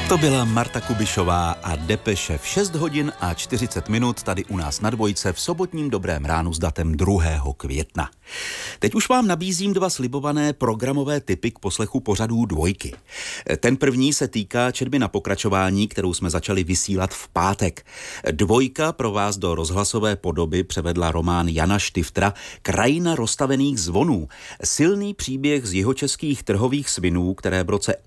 To byla Marta Kubišová a Depeše v 6 hodin a 40 minut tady u nás na Dvojce v sobotním Dobrém ránu s datem 2. května. Teď už vám nabízím 2 slibované programové tipy k poslechu pořadů Dvojky. Ten první se týká četby na pokračování, kterou jsme začali vysílat v pátek. Dvojka pro vás do rozhlasové podoby převedla román Jana Štiftra Krajina rozstavených zvonů. Silný příběh z jihočeských trhových svinů, které v roce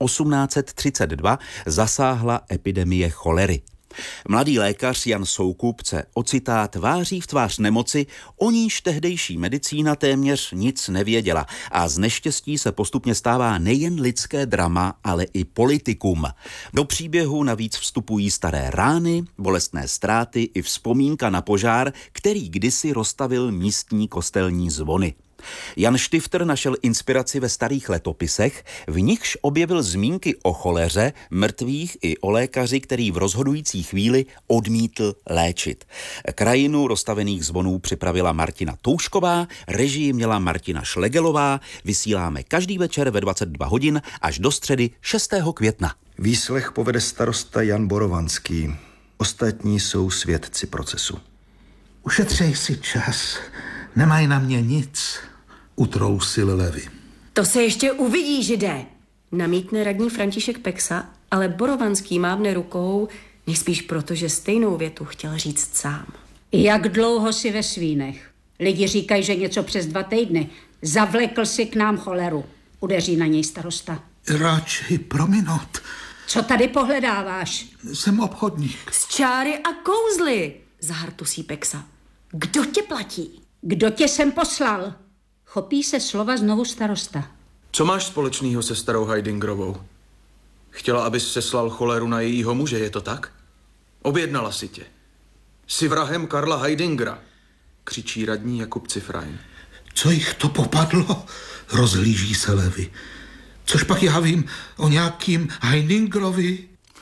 1832 zasáhla epidemie cholery. Mladý lékař Jan Soukup se ocitá tváří v tvář nemoci, o níž tehdejší medicína téměř nic nevěděla a z neštěstí se postupně stává nejen lidské drama, ale i politikum. Do příběhu navíc vstupují staré rány, bolestné ztráty i vzpomínka na požár, který kdysi roztavil místní kostelní zvony. Jan Štifter našel inspiraci ve starých letopisech, v nichž objevil zmínky o choleře, mrtvých i o lékaři, který v rozhodující chvíli odmítl léčit. Krajinu rozstavených zvonů připravila Martina Toušková, režii měla Martina Šlegelová, vysíláme každý večer ve 22 hodin až do středy 6. května. Výslech povede starosta Jan Borovanský. Ostatní jsou svědci procesu. Ušetřej si čas, nemají na mě nic, utrousil levy. To se ještě uvidí, Židé, namítne radní František Peksa, ale Borovanský mávne rukou, nejspíš proto, že stejnou větu chtěl říct sám. Jak dlouho si ve Svínech? Lidi říkají, že něco přes 2 týdny. Zavlekl si k nám choleru. Udeří na něj starosta. Radši prominout. Co tady pohledáváš? Jsem obchodník. Z čáry a kouzly, zahartusí Peksa. Kdo tě platí? Kdo tě sem poslal? Chopí se slova znovu starosta. Co máš společného se starou Heidingerovou? Chtěla, abys seslal choleru na jejího muže, je to tak? Objednala si tě. Jsi vrahem Karla Heidingera, křičí radní Jakub Cifrajn. Co jich to popadlo? Rozhlíží se levy. Což pak já vím o nějakým Heidingerovi?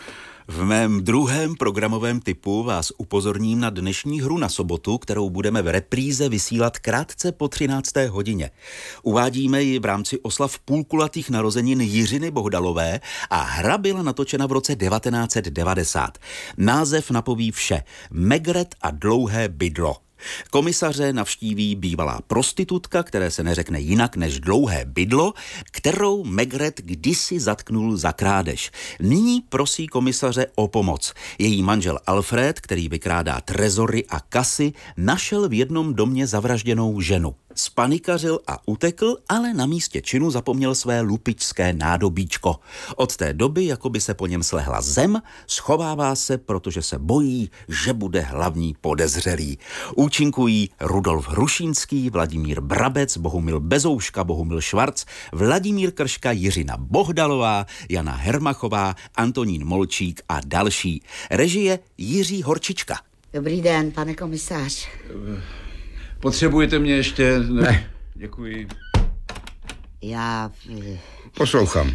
V mém druhém programovém tipu vás upozorním na dnešní hru na sobotu, kterou budeme v repríze vysílat krátce po 13. hodině. Uvádíme ji v rámci oslav půlkulatých narozenin Jiřiny Bohdalové a hra byla natočena v roce 1990. Název napoví vše. Megret a dlouhé bydlo. Komisaře navštíví bývalá prostitutka, které se neřekne jinak než dlouhé bydlo, kterou Megret kdysi zatknul za krádež. Nyní prosí komisaře o pomoc. Její manžel Alfred, který vykrádá trezory a kasy, našel v jednom domě zavražděnou ženu. Spanikařil a utekl, ale na místě činu zapomněl své lupičské nádobíčko. Od té doby, jako by se po něm slehla zem, schovává se, protože se bojí, že bude hlavní podezřelý. Účinkují Rudolf Hrušínský, Vladimír Brabec, Bohumil Bezouška, Bohumil Švarc, Vladimír Krška, Jiřina Bohdalová, Jana Hermachová, Antonín Molčík a další. Režie Jiří Horčička. Dobrý den, pane komisář. Potřebujete mě ještě? Ne. Děkuji. Já... Poslouchám.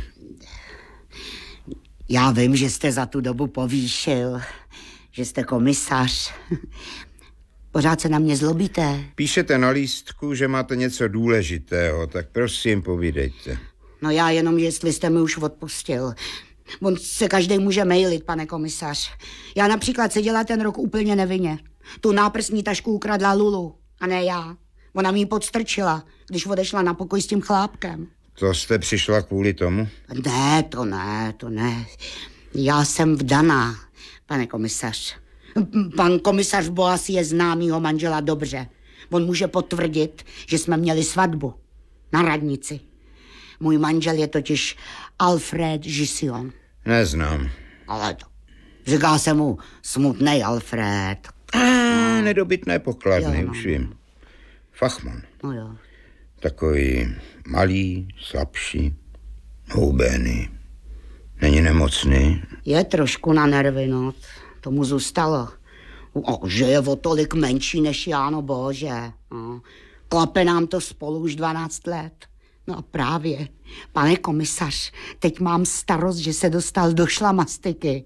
Já vím, že jste za tu dobu povýšil, že jste komisař. Pořád se na mě zlobíte. Píšete na lístku, že máte něco důležitého, tak prosím, povídejte. No já jenom, jestli jste mi už odpustil. On se každý může mailit, pane komisař. Já například seděla ten rok úplně nevinně. Tu náprsní tašku ukradla Lulu. A ne já. Ona mi ji podstrčila, když odešla na pokoj s tím chlápkem. To jste přišla kvůli tomu? Ne, to ne. Já jsem vdaná, pane komisař. Pan komisař Boas je známýho manžela dobře. On může potvrdit, že jsme měli svatbu na radnici. Můj manžel je totiž Alfred Gision. Neznám. Ale to, říká se mu smutnej Alfred. Nedobytné pokladny, jo, no. Už vím. Fachman. No jo. Takový malý, slabší, houbený. Není nemocný? Je trošku na nervy, no. Tomu zůstalo. Že je o tolik menší než já, no bože. No. Klape nám to spolu už 12 let. No a právě, pane komisař, teď mám starost, že se dostal do šlamastiky.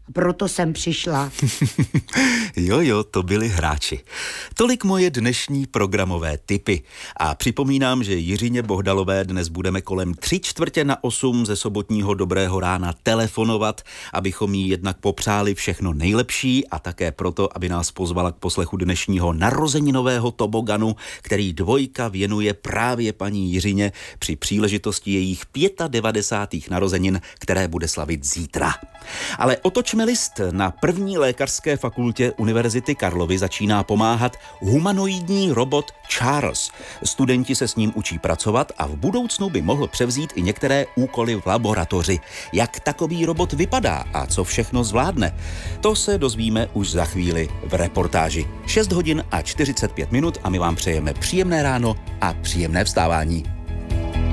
Proto jsem přišla. Jo, to byli hráči. Tolik moje dnešní programové tipy. A připomínám, že Jiřině Bohdalové dnes budeme kolem 7:45 ze sobotního Dobrého rána telefonovat, abychom jí jednak popřáli všechno nejlepší a také proto, aby nás pozvala k poslechu dnešního narozeninového toboganu, který Dvojka věnuje právě paní Jiřině při příležitosti jejich 95. narozenin, které bude slavit zítra. Ale otočme list. Na první lékařské fakultě Univerzity Karlovy začíná pomáhat humanoidní robot Charles. Studenti se s ním učí pracovat a v budoucnu by mohl převzít i některé úkoly v laboratoři. Jak takový robot vypadá a co všechno zvládne? To se dozvíme už za chvíli v reportáži. 6:45 a my vám přejeme příjemné ráno a příjemné vstávání.